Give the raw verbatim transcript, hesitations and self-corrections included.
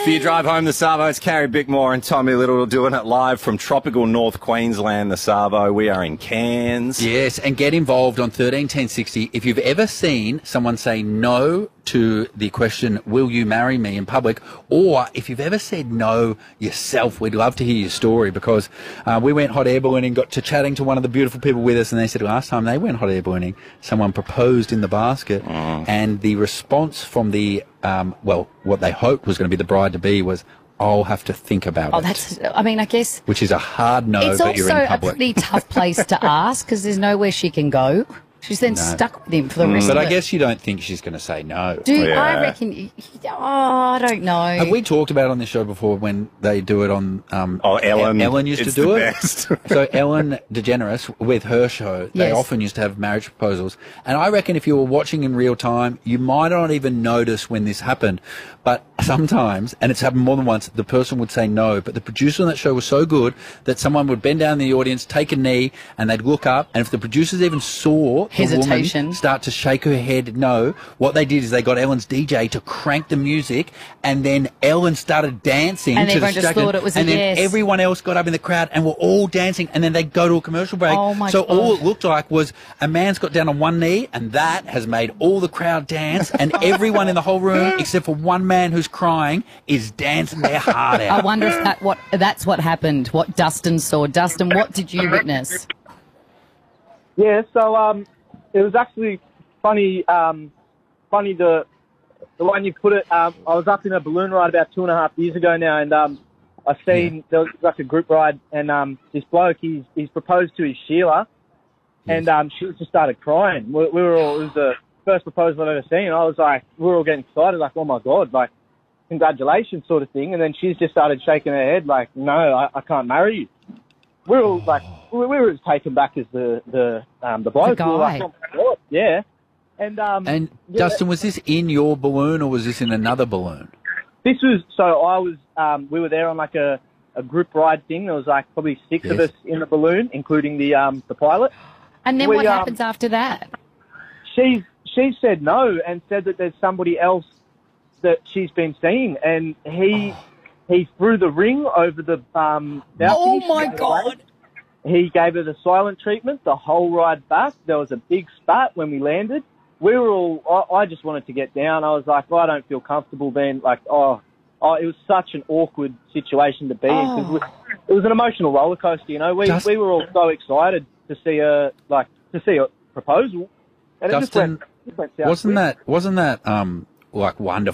For your drive home, the Savo, it's Carrie Bickmore and Tommy Little doing it live from tropical North Queensland, the Savo. We are in Cairns. Yes, and get involved on thirteen ten sixty. If you've ever seen someone say no to the question, will you marry me, in public, or if you've ever said no yourself, we'd love to hear your story, because uh, we went hot air ballooning, got to chatting to one of the beautiful people with us, and they said last time they went hot air ballooning, someone proposed in the basket, Mm. and the response from the, um, well, what they hoped was going to be the bride-to-be was, I'll have to think about Oh, it. that's, I mean, I guess Which is a hard no, it's but you're in also a public. pretty tough place to ask because there's nowhere she can go. She's then No. stuck with him for the rest But of I it. guess you don't think she's going to say no. Do Yeah. I reckon? Oh, I don't know. Have we talked about it on this show before when they do it on... Um, Oh, Ellen. Ellen used It's to do the it. best. So Ellen DeGeneres, with her show, they Yes. often used to have marriage proposals. And I reckon if you were watching in real time, you might not even notice when this happened. But sometimes, and it's happened more than once, the person would say no. But the producer on that show was so good that someone would bend down in the audience, take a knee, and they'd look up. And if the producers even saw the Hesitation. woman start to shake her head no, what they did is they got Ellen's D J to crank the music, and then Ellen started dancing. And to everyone just distract thought her, it was a And then yes. everyone else got up in the crowd and were all dancing, and then they'd go to a commercial break. Oh, my so God. all it looked like was a man's got down on one knee, and that has made all the crowd dance, and everyone in the whole room, except for one man who's crying, is dancing their heart I out. wonder if that what that's what happened. What Dustin saw. Dustin, what did you witness? Yeah, so um, it was actually funny. Um, funny the the one you put it. Um, I was up in a balloon ride about two and a half years ago now, and um, I seen Yeah. there was like a group ride, and um, this bloke he's he's proposed to his Sheila, and um, she just started crying. We, we were all it was the first proposal I've ever seen. I was like, we were all getting excited, like, oh my god, like congratulations, sort of thing. And then she's just started shaking her head, like, no, I, I can't marry you. We were all like, we we were as taken back as the the um, the bloke. The We were like, guy. oh my god, yeah. And um, And yeah, Dustin, was this in your balloon or was this in another balloon? this was so I was um, we were there on like a, a group ride thing. There was like probably six of Yes. us in the balloon, including the um, the pilot. And then We, what um, happens after that? She she said no and said that there's somebody else that she's been seeing, and he he threw the ring over the um. Oh balcony. my God! He gave her the silent treatment the whole ride back. There was a big spat when we landed. We were all, I, I just wanted to get down. I was like, well, I don't feel comfortable being like, oh, oh, it was such an awkward situation to be in because Oh. it was an emotional roller coaster, you know. We, Just- we were all so excited to see a, like, to see a proposal. And it just Dustin, went, it went south Wasn't quick. that, wasn't that, um, like wonderful?